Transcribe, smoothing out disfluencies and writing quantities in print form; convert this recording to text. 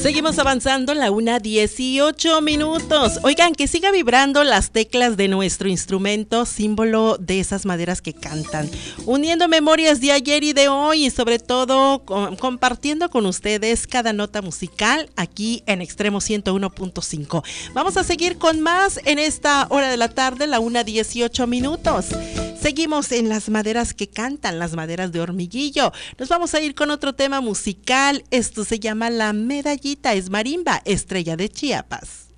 Seguimos avanzando, la 1:18. Oigan, que siga vibrando las teclas de nuestro instrumento, símbolo de esas maderas que cantan, uniendo memorias de ayer y de hoy y sobre todo compartiendo con ustedes cada nota musical aquí en Extremo 101.5. Vamos a seguir con más en esta hora de la tarde, la 1:18. Seguimos en las maderas que cantan, las maderas de Hormiguillo. Nos vamos a ir con otro tema musical. Esto se llama La Medallita, es marimba, Estrella de Chiapas.